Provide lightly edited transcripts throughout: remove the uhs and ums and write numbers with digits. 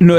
No,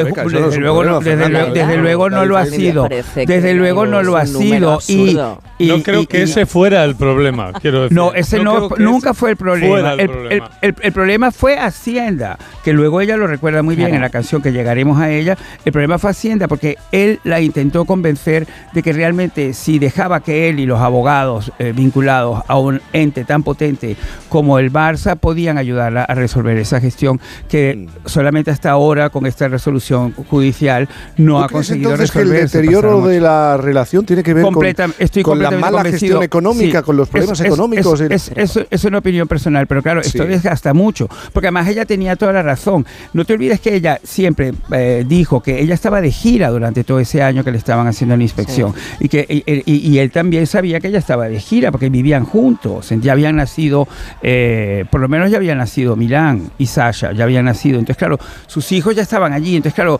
desde luego no lo ha sido. Desde luego no lo ha sido. No creo que ese fuera el problema, quiero decir. No, ese nunca fue el problema. El problema fue Hacienda, que luego ella lo recuerda muy bien en la canción, que llegaremos a ella. El problema fue Hacienda, porque él la intentó convencer de que realmente si dejaba que él y los abogados vinculados a un ente tan potente como el Barça podían ayudarla a resolver esa gestión, que solamente hasta ahora con esta resolución judicial no ha conseguido resolver. ¿El deterioro de la relación tiene que ver con la mala gestión económica, con los problemas económicos? Es una opinión personal, pero claro, esto desgasta mucho, porque además ella tenía toda la razón. No te olvides que ella siempre dijo que ella estaba de gira durante todo ese año que le estaban haciendo la inspección, y él también sabía que ella estaba de gira porque vivían juntos, ya habían nacido, por lo menos ya habían nacido Milán y Sasha, ya habían nacido, entonces claro, sus hijos ya estaban allí, entonces claro,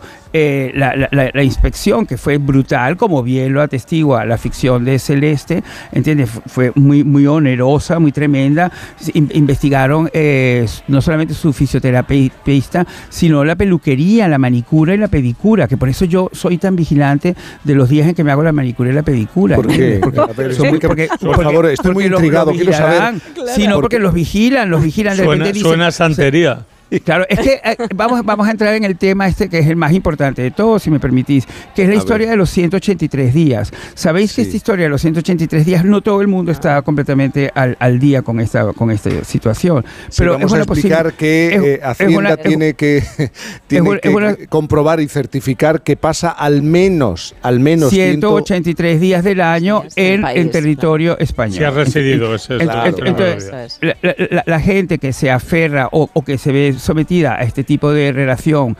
la inspección, que fue brutal, como bien lo atestigua la ficción de Celeste, ¿entiendes? Fue muy onerosa, muy tremenda. Investigaron no solamente su fisioterapeuta, sino la peluquería, la manicura y la pedicura, que por eso yo soy tan vigilante de los días en que me hago la manicura y la pedicura. ¿Por qué? Por favor, estoy muy intrigado, quiero saber. Sí, no, porque los vigilan. Suena santería. Claro, es que vamos a entrar en el tema que es el más importante de todos, si me permitís, que es la historia de los 183 días. Sabéis que esta historia de los 183 días, no todo el mundo está completamente al día con esta situación. Pero vamos a explicar que Hacienda tiene que comprobar y certificar que pasa al menos 183 días del año en territorio español. Si ha residido, entonces, la gente que se aferra o que se ve sometida a este tipo de relación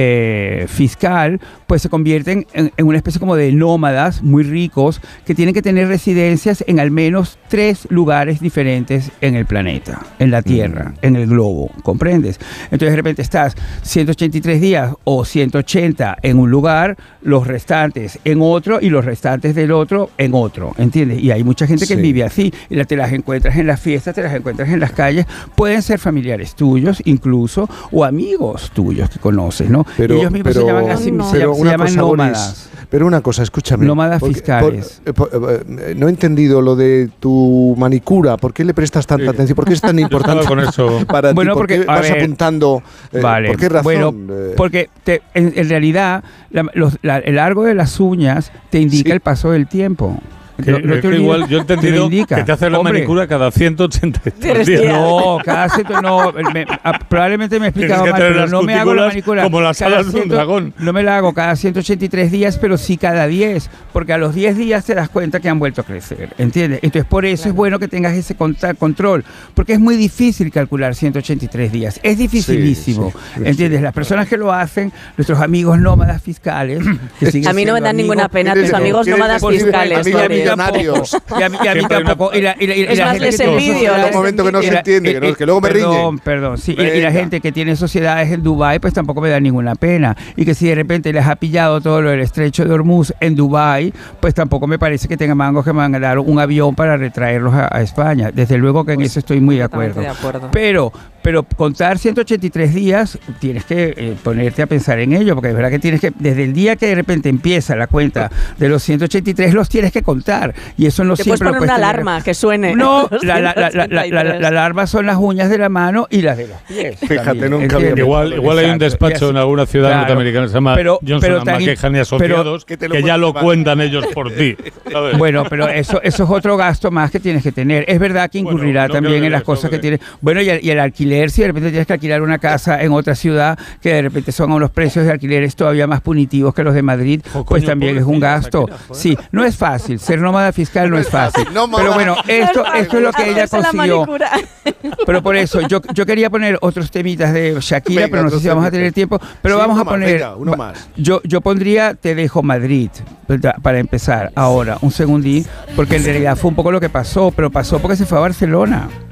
fiscal, pues se convierten en una especie como de nómadas muy ricos que tienen que tener residencias en al menos 3 lugares diferentes en el planeta, en la Tierra, en el globo, ¿comprendes? Entonces de repente estás 183 días o 180 en un lugar, los restantes en otro y los restantes del otro en otro, ¿entiendes? Y hay mucha gente que vive así, y te las encuentras en las fiestas, te las encuentras en las calles, pueden ser familiares tuyos incluso, o amigos tuyos que conoces, ¿no? Pero, ellos mismos se llaman así, se llaman nómadas. Pero una cosa, escúchame. Nómadas fiscales. No he entendido lo de tu manicura. ¿Por qué le prestas tanta atención? ¿Por qué es tan importante con eso para ti? ¿Por qué vas apuntando? Vale. ¿Por qué razón? Bueno, porque en realidad el largo de las uñas te indica el paso del tiempo. Igual yo he entendido que te haces la manicura cada 183 días. No, cada probablemente me he explicado mal, pero no me hago la manicura como las alas de un dragón. No me la hago cada 183 días, pero sí cada 10, porque a los 10 días te das cuenta que han vuelto a crecer, ¿entiendes? Entonces por eso es bueno que tengas ese control, porque es muy difícil calcular 183 días, es dificilísimo, ¿entiendes? Las personas que lo hacen, nuestros amigos nómadas fiscales, que a mí no me dan ninguna pena tus amigos nómadas fiscales. Y a mí tampoco. Es más, les envidio. Hay un momento que no se entiende, que luego me riñen. Perdón, sí. Y la gente que tiene sociedades en Dubái, pues tampoco me da ninguna pena. Y que si de repente les ha pillado todo lo del estrecho de Hormuz en Dubái, pues tampoco me parece que tengan mangos que me van a dar un avión para retraerlos a España. Desde luego que en eso estoy muy de acuerdo. Pero contar 183 días, tienes que ponerte a pensar en ello, porque es verdad que tienes que, desde el día que de repente empieza la cuenta de los 183, los tienes que contar. Y eso no siempre lo puedes poner una alarma que suene. No, la alarma son las uñas de la mano y las de los pies. Fíjate, nunca había. Igual hay un despacho en alguna ciudad norteamericana que se llama Johnson & McKean y Asociados, que ya lo cuentan ellos por ti. ¿Sabes? Bueno, pero eso es otro gasto más que tienes que tener. Es verdad que incurrirá también en las cosas que tienes. Bueno, y el alquiler, si de repente tienes que alquilar una casa en otra ciudad, que de repente son a unos precios de alquileres todavía más punitivos que los de Madrid, pues también es un gasto. Sí, no es fácil. Ser nómada fiscal no es fácil. Pero bueno, esto es lo que ella consiguió. Pero por eso, yo quería poner otros temitas de Shakira, pero no sé si vamos a tener tiempo. Pero vamos a poner. Uno más. Yo pondría Te dejo Madrid, para empezar. Ahora, un segundín, porque en realidad fue un poco lo que pasó, pero pasó porque se fue a Barcelona.